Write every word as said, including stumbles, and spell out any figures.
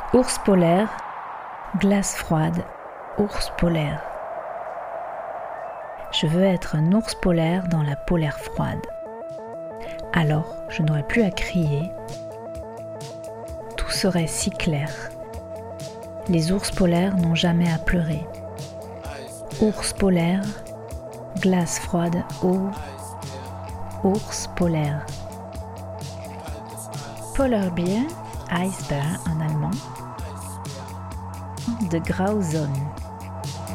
Ours polaire, glace froide, ours polaire. Je veux être un ours polaire dans la polaire froide. Alors, je n'aurais plus à crier. Tout serait si clair. Les ours polaires n'ont jamais à pleurer. Ours polaire, glace froide, eau, ours polaire. Polar Bear, Eisbär en allemand, de Grauzone.